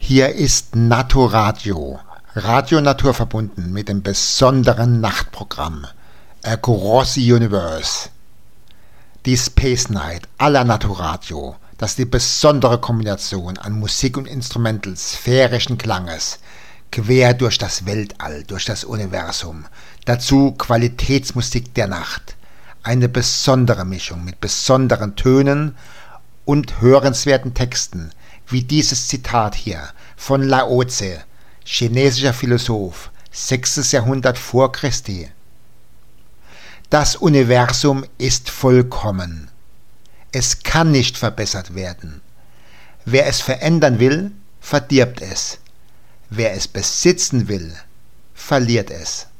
Hier ist Naturadio, Radio Natur verbunden mit dem besonderen Nachtprogramm Across the Universe. Die Space Night aller Naturadio, das ist die besondere Kombination an Musik und Instrumentals sphärischen Klanges, quer durch das Weltall, durch das Universum, dazu Qualitätsmusik der Nacht, eine besondere Mischung mit besonderen Tönen und hörenswerten Texten, wie dieses Zitat hier von Lao Tse, chinesischer Philosoph, 6. Jahrhundert vor Christi. Das Universum ist vollkommen. Es kann nicht verbessert werden. Wer es verändern will, verdirbt es. Wer es besitzen will, verliert es.